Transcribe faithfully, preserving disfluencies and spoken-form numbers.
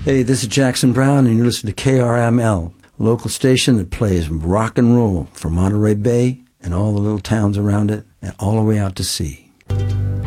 Hey, this is Jackson Brown, and you listen to K R M L, a local station that plays rock and roll from Monterey Bay and all the little towns around it, and all the way out to sea.